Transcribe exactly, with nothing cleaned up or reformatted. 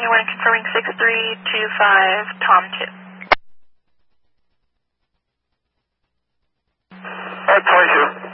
ninety-one confirming six three two five, Tom two. Uh, twenty-two.